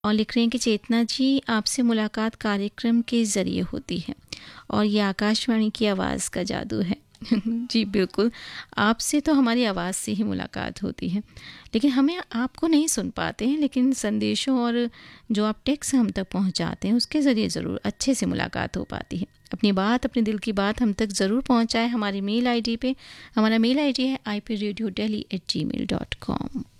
और लिख रहे हैं कि चेतना जी, आपसे मुलाकात कार्यक्रम के ज़रिए होती है और ये आकाशवाणी की आवाज़ का जादू है। जी बिल्कुल, आपसे तो हमारी आवाज़ से ही मुलाकात होती है, लेकिन हमें आपको नहीं सुन पाते हैं, लेकिन संदेशों और जो आप टेक्स्ट हम तक पहुंचाते हैं उसके ज़रिए ज़रूर अच्छे से मुलाकात हो पाती है। अपनी बात, अपने दिल की बात हम तक ज़रूर पहुंचाएं हमारी मेल आईडी पे। हमारा मेल आईडी है ipradiodelhi@gmail.com।